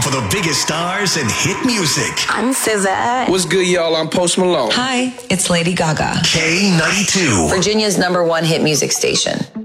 for the biggest stars and hit music. I'm SZA. What's good, y'all? I'm Post Malone. Hi, it's Lady Gaga. K92. Virginia's #1 hit music station.